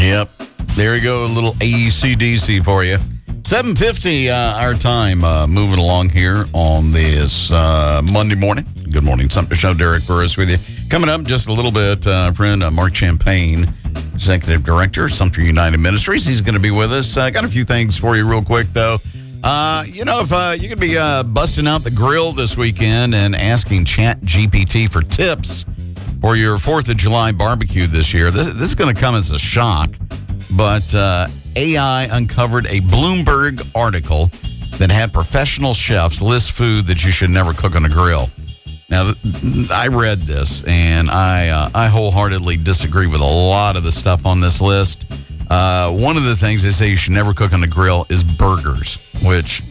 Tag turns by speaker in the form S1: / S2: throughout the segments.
S1: Yep. There you go. A little AC/DC for you. 7:50 our time. Moving along here on this Monday morning. Good morning. Sumter Show. Derek Burris with you. Coming up just a little bit, friend Mark Champagne, Executive Director, Sumter United Ministries. He's going to be with us. Got a few things for you real quick, though. If you could be busting out the grill this weekend and asking ChatGPT for tips for your 4th of July barbecue this year, this is going to come as a shock, but AI uncovered a Bloomberg article that had professional chefs list food that you should never cook on a grill. Now, I read this, and I wholeheartedly disagree with a lot of the stuff on this list. One of the things they say you should never cook on the grill is burgers, which,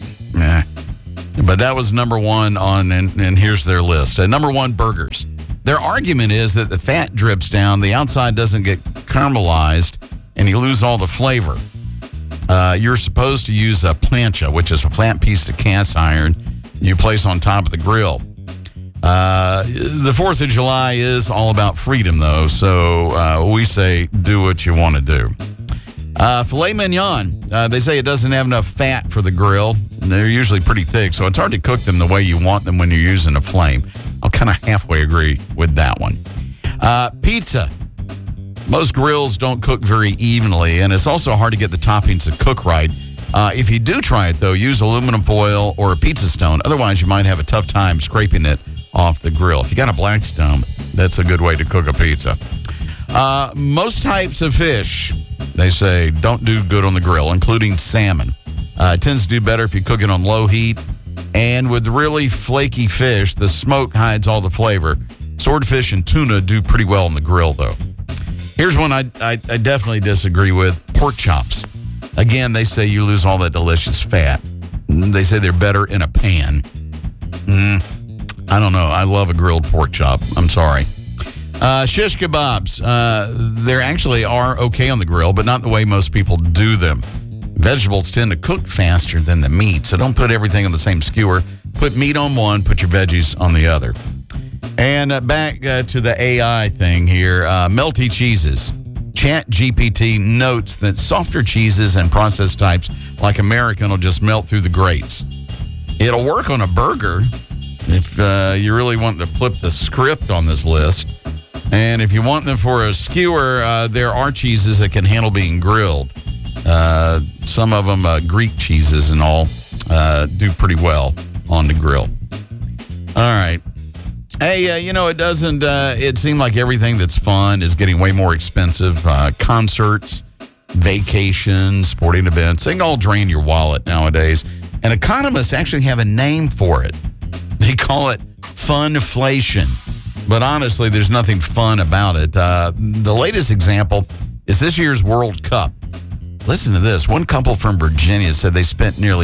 S1: but that was number one on, and here's their list. Number one, burgers. Their argument is that the fat drips down, the outside doesn't get caramelized, and you lose all the flavor. You're supposed to use a plancha, which is a flat piece of cast iron you place on top of the grill. The 4th of July is all about freedom, though, so we say do what you want to do. Filet mignon, they say it doesn't have enough fat for the grill. They're usually pretty thick, so it's hard to cook them the way you want them when you're using a flame. I'll kind of halfway agree with that one. Pizza. Most grills don't cook very evenly, and it's also hard to get the toppings to cook right. If you do try it, though, use aluminum foil or a pizza stone. Otherwise, you might have a tough time scraping it off the grill. If you got a Blackstone, that's a good way to cook a pizza. Most types of fish, they say, don't do good on the grill, including salmon. It tends to do better if you cook it on low heat. And with really flaky fish, the smoke hides all the flavor. Swordfish and tuna do pretty well on the grill, though. Here's one I definitely disagree with. Pork chops. Again, they say you lose all that delicious fat. They say they're better in a pan. I don't know. I love a grilled pork chop. I'm sorry. Shish kebabs. They actually are okay on the grill, but not the way most people do them. Vegetables tend to cook faster than the meat, so don't put everything on the same skewer. Put meat on one, put your veggies on the other. And back to the AI thing here. Melty cheeses. ChatGPT notes that softer cheeses and processed types like American will just melt through the grates. It'll work on a burger if you really want to flip the script on this list. And if you want them for a skewer, there are cheeses that can handle being grilled. Some of them, Greek cheeses and all, do pretty well on the grill. All right. Hey, it doesn't, it seems like everything that's fun is getting way more expensive. Concerts, vacations, sporting events, they can all drain your wallet nowadays. And economists actually have a name for it. They call it funflation. But honestly, there's nothing fun about it. The latest example is this year's World Cup. Listen to this. One couple from Virginia said they spent nearly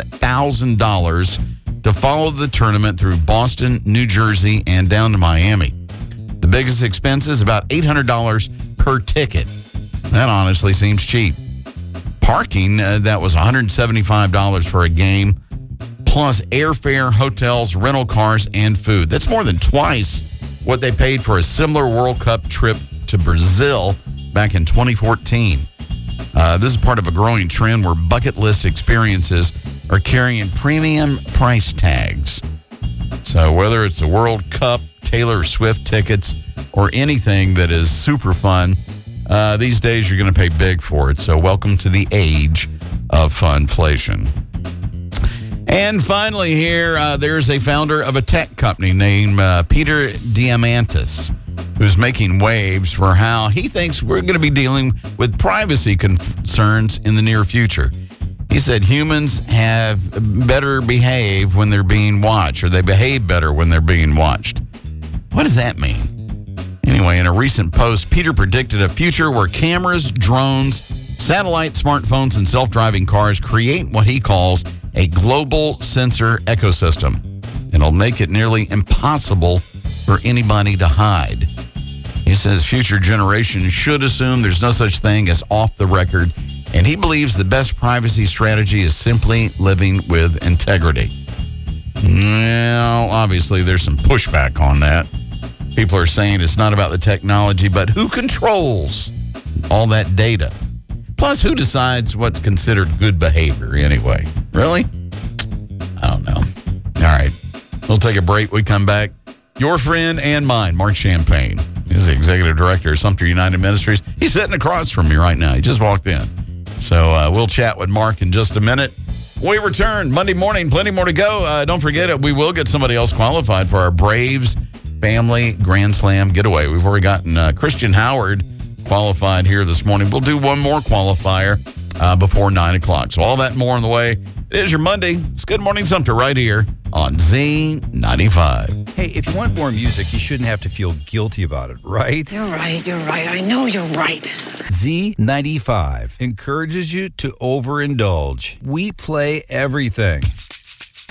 S1: $10,000 to follow the tournament through Boston, New Jersey, and down to Miami. The biggest expense is about $800 per ticket. That honestly seems cheap. Parking, that was $175 for a game, plus airfare, hotels, rental cars, and food. That's more than twice what they paid for a similar World Cup trip to Brazil back in 2014. This is part of a growing trend where bucket list experiences are carrying premium price tags. So whether it's the World Cup, Taylor Swift tickets, or anything that is super fun, these days you're going to pay big for it. So welcome to the age of funflation. And finally here, there's a founder of a tech company named Peter Diamandis, who's making waves for how he thinks we're going to be dealing with privacy concerns in the near future. He said humans have better behave when they're being watched, or they behave better when they're being watched. What does that mean? Anyway, in a recent post, Peter predicted a future where cameras, drones, satellite smartphones, and self-driving cars create what he calls a global sensor ecosystem. It'll make it nearly impossible for anybody to hide. He says future generations should assume there's no such thing as off the record, and he believes the best privacy strategy is simply living with integrity. Well, obviously there's some pushback on that. People are saying it's not about the technology, but who controls all that data. Plus, who decides what's considered good behavior anyway? Really? I don't know. All right. We'll take a break. We come back. Your friend and mine, Mark Champagne, is the executive director of Sumter United Ministries. He's sitting across from me right now. He just walked in. So we'll chat with Mark in just a minute. We return Monday morning. Plenty more to go. Don't forget it. We will get somebody else qualified for our Braves Family Grand Slam getaway. We've already gotten Christian Howard qualified here this morning. We'll do one more qualifier before 9 o'clock. So all that and more on the way. It is your Monday. It's Good Morning Sumter right here on Z95.
S2: Hey, if you want more music, you shouldn't have to feel guilty about it, right?
S3: You're right. I know you're right.
S2: Z95 encourages you to overindulge. We play everything.